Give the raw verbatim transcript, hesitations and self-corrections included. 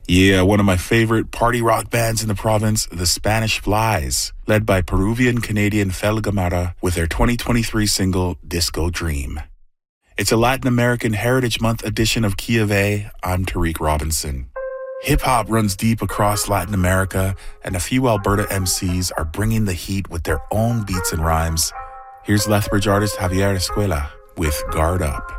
Yeah, one of my favorite party rock bands in the province, the Spanish Flies, led by Peruvian-Canadian Fel Gamarra with their twenty twenty-three single, Disco Dream. It's a Latin American Heritage Month edition of Key of A. I'm Tariq Robinson. Hip-hop runs deep across Latin America, and a few Alberta M Cs are bringing the heat with their own beats and rhymes. Here's Lethbridge artist Javier Escuela with Guard Up.